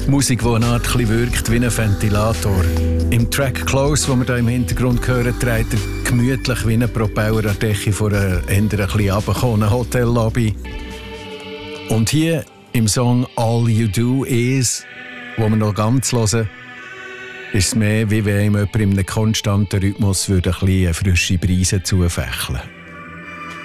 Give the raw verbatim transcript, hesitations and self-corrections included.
Musik, die eine Art bisschen wirkt wie ein Ventilator. Im Track Close, den wir hier im Hintergrund hören, trägt er gemütlich wie ein Propeller an der Decke von einer eher ein bisschen runtergekommenen Hotellobby. Und hier im Song All You Do Is, wo wir noch ganz hören, ist es mehr, wie wenn jemand in einem konstanten Rhythmus würde ein bisschen eine frische Brise zufächeln würde.